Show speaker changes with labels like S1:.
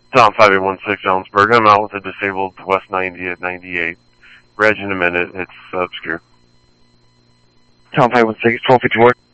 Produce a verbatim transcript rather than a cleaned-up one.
S1: Tom five eight one six Ellensburg. I'm out with a disabled West ninety at ninety-eight. Reg in a minute. It's obscure.
S2: Tom five one six, twelve fifty-four.